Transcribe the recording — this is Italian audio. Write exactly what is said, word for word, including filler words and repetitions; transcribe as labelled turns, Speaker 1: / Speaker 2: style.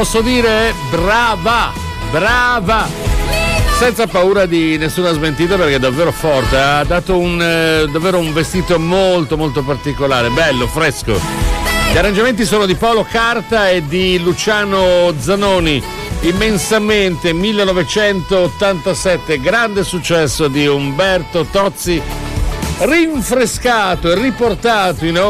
Speaker 1: Posso dire brava, brava, senza paura di nessuna smentita perché è davvero forte, ha dato un eh, davvero un vestito molto molto particolare, bello, fresco. Gli arrangiamenti sono di Paolo Carta e di Luciano Zanoni. Immensamente millenovecentottantasette, grande successo di Umberto Tozzi, rinfrescato e riportato in